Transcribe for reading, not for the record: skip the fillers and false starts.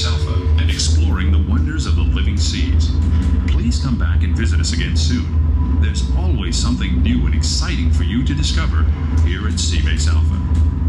Base Alpha and exploring the wonders of the living seas. Please come back and visit us again soon. There's always something new and exciting for you to discover here at Seabase Alpha.